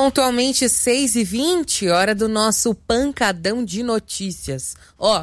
Pontualmente 6h20, hora do nosso pancadão de notícias.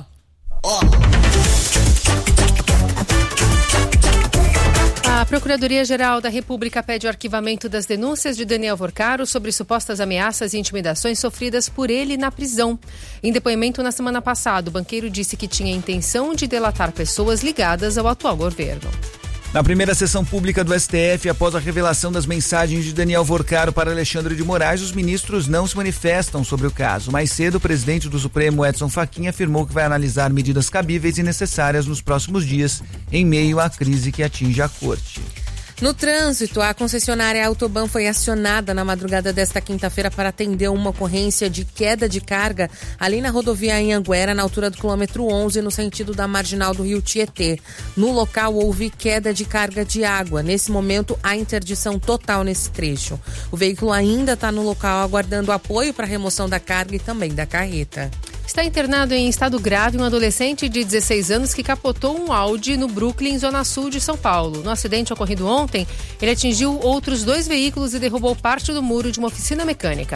A Procuradoria-Geral da República pede o arquivamento das denúncias de Daniel Vorcaro sobre supostas ameaças e intimidações sofridas por ele na prisão. Em depoimento na semana passada, o banqueiro disse que tinha a intenção de delatar pessoas ligadas ao atual governo. Na primeira sessão pública do STF, após a revelação das mensagens de Daniel Vorcaro para Alexandre de Moraes, os ministros não se manifestam sobre o caso. Mais cedo, o presidente do Supremo, Edson Fachin, afirmou que vai analisar medidas cabíveis e necessárias nos próximos dias, em meio à crise que atinge a corte. No trânsito, a concessionária Autoban foi acionada na madrugada desta quinta-feira para atender uma ocorrência de queda de carga ali na rodovia Anhanguera, na altura do quilômetro 11, no sentido da marginal do Rio Tietê. No local, houve queda de carga de água. Nesse momento, há interdição total nesse trecho. O veículo ainda está no local aguardando apoio para a remoção da carga e também da carreta. Está internado em estado grave um adolescente de 16 anos que capotou um Audi no Brooklyn, zona sul de São Paulo. No acidente ocorrido ontem, ele atingiu outros 2 veículos e derrubou parte do muro de uma oficina mecânica.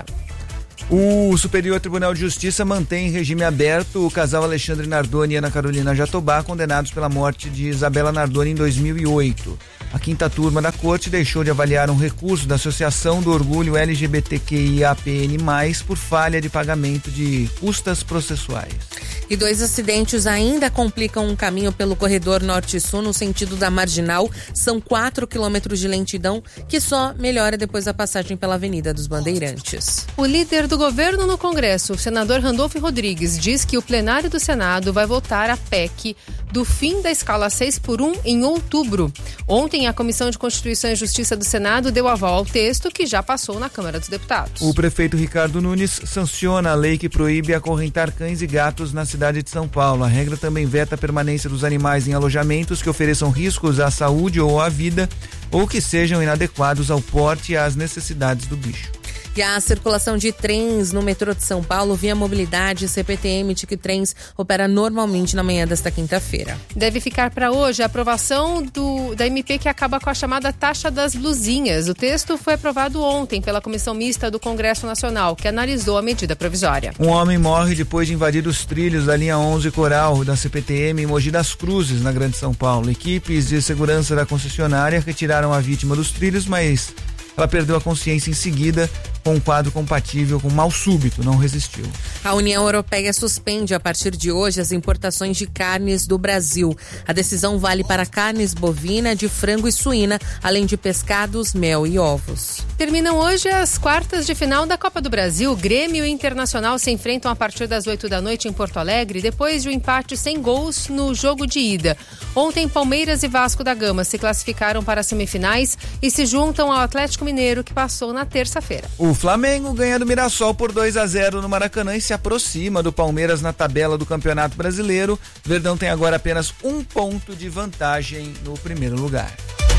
O Superior Tribunal de Justiça mantém em regime aberto o casal Alexandre Nardoni e Ana Carolina Jatobá, condenados pela morte de Isabela Nardoni em 2008. A quinta turma da corte deixou de avaliar um recurso da Associação do Orgulho LGBTQIAPN+, por falha de pagamento de custas processuais. E 2 acidentes ainda complicam um caminho pelo corredor norte-sul no sentido da Marginal. São 4 quilômetros de lentidão que só melhora depois da passagem pela Avenida dos Bandeirantes. O líder do governo no Congresso, o senador Randolfo Rodrigues, diz que o plenário do Senado vai votar a PEC do fim da escala 6x1 em outubro. Ontem, a Comissão de Constituição e Justiça do Senado deu aval ao texto que já passou na Câmara dos Deputados. O prefeito Ricardo Nunes sanciona a lei que proíbe acorrentar cães e gatos na cidade de São Paulo. A regra também veta a permanência dos animais em alojamentos que ofereçam riscos à saúde ou à vida ou que sejam inadequados ao porte e às necessidades do bicho. E a circulação de trens no metrô de São Paulo via Mobilidade, CPTM, Tiquetrens, opera normalmente na manhã desta quinta-feira. Deve ficar para hoje a aprovação da MP que acaba com a chamada taxa das luzinhas. O texto foi aprovado ontem pela Comissão Mista do Congresso Nacional, que analisou a medida provisória. Um homem morre depois de invadir os trilhos da linha 11 Coral da CPTM em Mogi das Cruzes, na Grande São Paulo. Equipes de segurança da concessionária retiraram a vítima dos trilhos, mas ela perdeu a consciência em seguida com um quadro compatível com mal súbito, não resistiu. A União Europeia suspende a partir de hoje as importações de carnes do Brasil. A decisão vale para carnes bovina, de frango e suína, além de pescados, mel e ovos. Terminam hoje as quartas de final da Copa do Brasil. Grêmio e Internacional se enfrentam a partir das 8 da noite em Porto Alegre, depois de um empate sem gols no jogo de ida. Ontem, Palmeiras e Vasco da Gama se classificaram para as semifinais e se juntam ao Atlético Mineiro, que passou na terça-feira. O Flamengo ganha do Mirassol por 2-0 no Maracanã e se aproxima do Palmeiras na tabela do Campeonato Brasileiro. Verdão tem agora apenas 1 ponto de vantagem no primeiro lugar.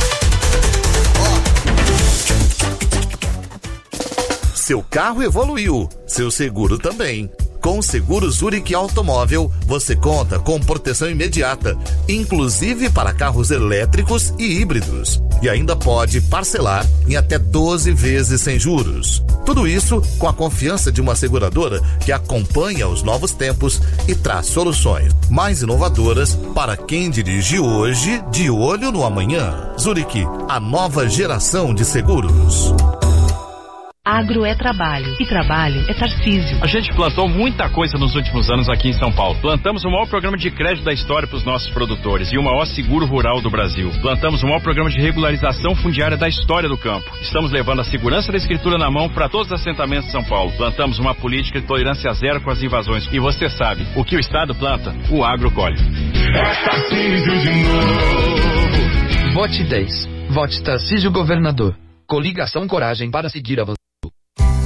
Seu carro evoluiu, seu seguro também. Com o Seguro Zurich Automóvel, você conta com proteção imediata, inclusive para carros elétricos e híbridos. E ainda pode parcelar em até 12 vezes sem juros. Tudo isso com a confiança de uma seguradora que acompanha os novos tempos e traz soluções mais inovadoras para quem dirige hoje, de olho no amanhã. Zurich, a nova geração de seguros. Agro é trabalho e trabalho é Tarcísio. A gente plantou muita coisa nos últimos anos aqui em São Paulo. Plantamos o maior programa de crédito da história para os nossos produtores e o maior seguro rural do Brasil. Plantamos o maior programa de regularização fundiária da história do campo. Estamos levando a segurança da escritura na mão para todos os assentamentos de São Paulo. Plantamos uma política de tolerância zero com as invasões. E você sabe, o que o Estado planta, o agro colhe. É Tarcísio de novo. Vote 10. Vote Tarcísio Governador. Coligação Coragem para seguir avançando.